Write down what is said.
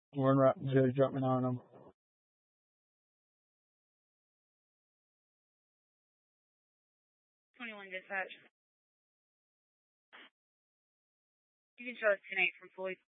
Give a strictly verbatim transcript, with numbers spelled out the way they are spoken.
We're in route to drop me now number. twenty-one dispatch. You can show us ten eight from Floyd.